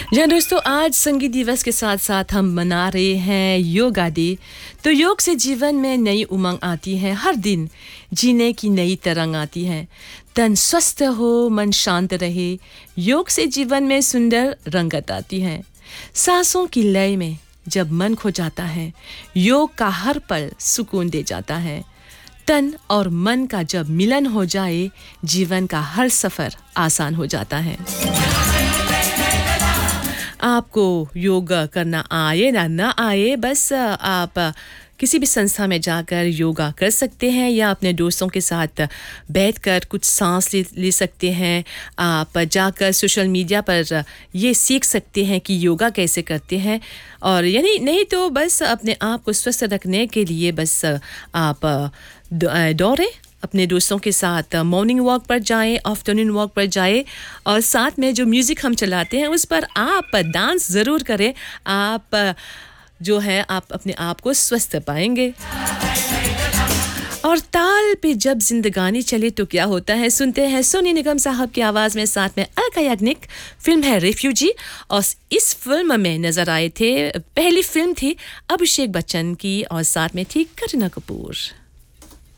जी हाँ दोस्तों, आज संगीत दिवस के साथ साथ हम मना रहे हैं योगा डे। तो योग से जीवन में नई उमंग आती है, हर दिन जीने की नई तरंग आती है। तन स्वस्थ हो, मन शांत रहे, योग से जीवन में सुंदर रंगत आती है। सांसों की लय में जब मन खो जाता है, योग का हर पल सुकून दे जाता है। तन और मन का जब मिलन हो जाए, जीवन का हर सफ़र आसान हो जाता है। आपको योग करना आए ना आए, बस आप किसी भी संस्था में जाकर योगा कर सकते हैं या अपने दोस्तों के साथ बैठकर कुछ सांस ले सकते हैं। आप जाकर सोशल मीडिया पर ये सीख सकते हैं कि योगा कैसे करते हैं। और यानी नहीं तो बस अपने आप को स्वस्थ रखने के लिए बस आप दौड़ें, अपने दोस्तों के साथ मॉर्निंग वॉक पर जाएं, आफ्टरनून वॉक पर जाएं और साथ में जो म्यूज़िक हम चलाते हैं उस पर आप डांस ज़रूर करें। आप जो है आप अपने आप को स्वस्थ पाएंगे। और ताल पे जब जिंदगानी चले तो क्या होता है, सुनते हैं सोनी निगम साहब की आवाज़ में, साथ में अलका याग्निक। फिल्म है रेफ्यूजी और इस फिल्म में नज़र आए थे, पहली फिल्म थी अभिषेक बच्चन की और साथ में थी करीना कपूर।